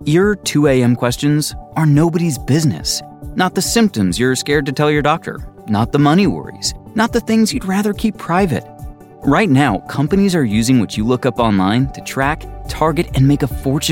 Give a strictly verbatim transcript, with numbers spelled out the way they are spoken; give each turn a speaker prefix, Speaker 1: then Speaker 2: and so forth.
Speaker 1: Your two a.m. questions are nobody's business. Not the symptoms you're scared to tell your doctor. Not the money worries. Not the things you'd rather keep private. Right now, companies are using what you look up online to track, target, and make a fortune